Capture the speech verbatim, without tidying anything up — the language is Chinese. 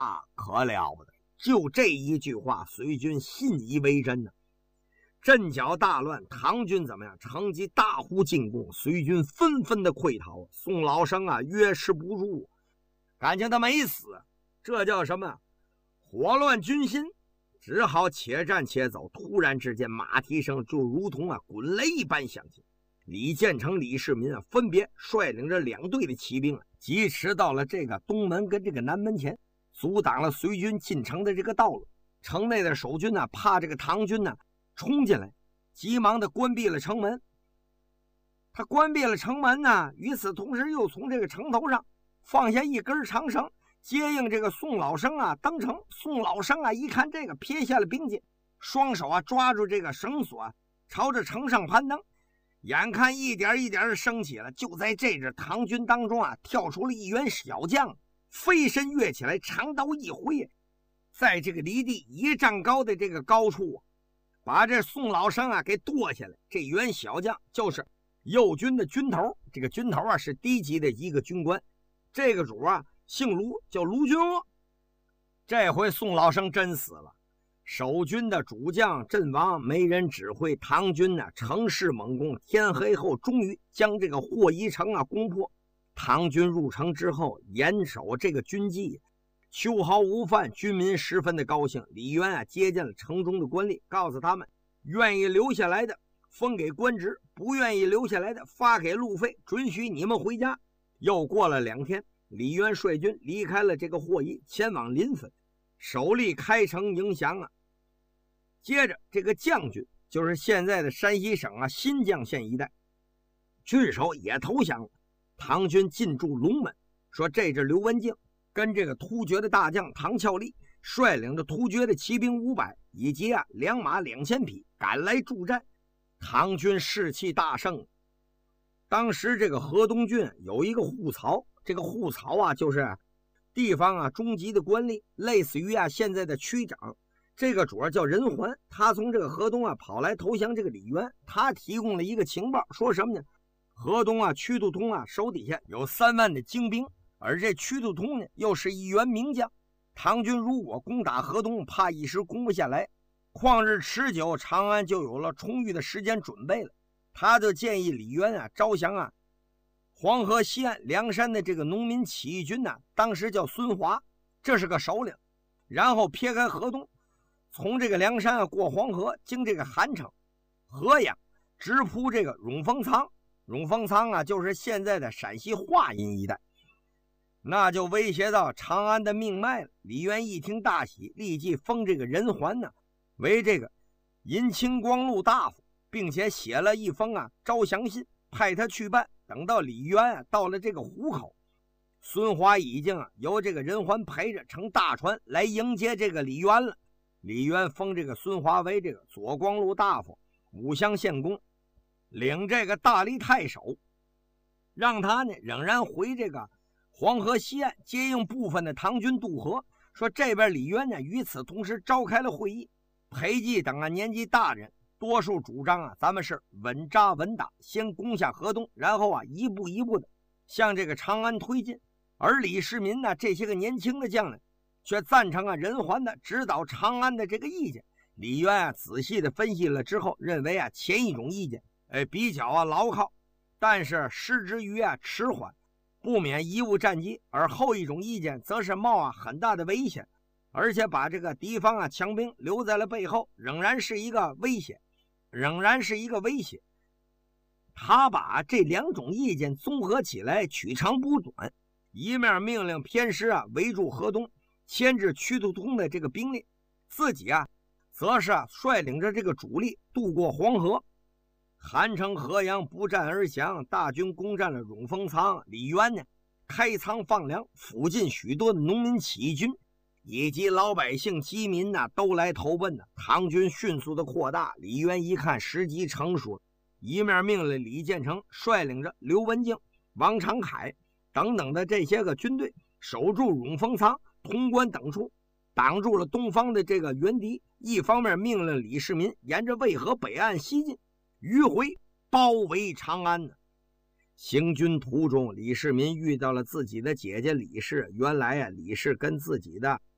啊，可了不得！就这一句话，隋军信以为真呢。阵脚大乱，唐军怎么样？乘机大呼进攻，隋军纷纷的溃逃。宋老生啊，约持不住，感情他没死，这叫什么？火乱军心，只好且战且走。突然之间，马蹄声就如同啊滚雷一般响起。李建成、李世民啊，分别率领着两队的骑兵啊，疾驰到了这个东门跟这个南门前，阻挡了隋军进城的这个道路。城内的守军呢，怕这个唐军呢冲进来，急忙的关闭了城门。他关闭了城门呢，与此同时又从这个城头上放下一根长绳，接应这个宋老生啊登城。宋老生啊一看这个，撇下了兵器，双手啊抓住这个绳索啊，朝着城上攀登。眼看一点一点的升起了，就在这支唐军当中啊，跳出了一员小将，飞身跃起来，长刀一挥，在这个离地一丈高的这个高处啊，把这宋老生啊给剁下来。这员小将就是右军的军头，这个军头啊是低级的一个军官，这个主啊姓卢，叫卢军阿。这回宋老生真死了，守军的主将阵亡，没人指挥。唐军呢乘势猛攻，天黑后终于将这个霍夷城啊攻破。唐军入城之后，严守这个军纪，秋毫无犯，军民十分的高兴。李渊啊接见了城中的官吏，告诉他们，愿意留下来的封给官职，不愿意留下来的发给路费，准许你们回家。又过了两天，李渊率军离开了这个霍夷，前往临汾，首例开城迎降啊。接着这个将军就是现在的山西省啊新绛县一带，郡守也投降了。唐军进驻龙门，说这支刘文静跟这个突厥的大将唐俏力率领着突厥的骑兵五百以及啊良马两千匹赶来助战。唐军士气大盛。当时这个河东郡有一个户曹，这个户曹啊就是地方啊中级的官吏，类似于啊现在的区长。这个主儿叫任环，他从这个河东啊跑来投降这个李渊。他提供了一个情报，说什么呢？河东啊屈度通啊手底下有三万的精兵，而这屈度通呢又是一员名将。唐军如果攻打河东，怕一时攻不下来，旷日持久，长安就有了充裕的时间准备了。他就建议李渊啊招降啊黄河西岸梁山的这个农民起义军呢、啊，当时叫孙华，这是个首领。然后撇开河东，从这个梁山啊过黄河，经这个韩城、河阳，直扑这个永丰仓。永丰仓啊就是现在的陕西华阴一带，那就威胁到长安的命脉了。李渊一听大喜，立即封这个任环呢为这个银青光禄大夫，并且写了一封啊招降信，派他去办。等到李渊啊到了这个湖口，孙华已经啊由这个任环陪着乘大船来迎接这个李渊了。李渊封这个孙华为这个左光禄大夫、武乡县公，领这个大理太守，让他呢仍然回这个黄河西岸接应部分的唐军渡河。说这边李渊呢与此同时召开了会议，裴寂等啊年纪大人多数主张啊咱们是稳扎稳打，先攻下河东，然后啊一步一步的向这个长安推进。而李世民呢这些个年轻的将领却赞成啊任环的指导长安的这个意见。李渊啊仔细的分析了之后，认为啊前一种意见哎比较啊牢靠，但是失之于啊迟缓，不免贻误战机；而后一种意见则是冒啊很大的危险，而且把这个敌方啊强兵留在了背后，仍然是一个危险，仍然是一个威胁。他把这两种意见综合起来，取长补短，一面命令偏师啊围住河东，牵制屈度通的这个兵力，自己啊则是啊率领着这个主力渡过黄河。韩城、河阳不战而降，大军攻占了永丰仓。李渊呢开仓放粮，附近许多的农民起义军以及老百姓饥民呢都来投奔呢。唐军迅速的扩大，李渊一看时机成熟了，一面命令李建成率领着刘文静、王长凯等等的这些个军队守住永丰仓、潼关等处，挡住了东方的这个援敌。一方面命令李世民沿着渭河北岸西进，迂回包围长安呢。行军途中，李世民遇到了自己的姐姐李氏。原来啊，李氏跟自己的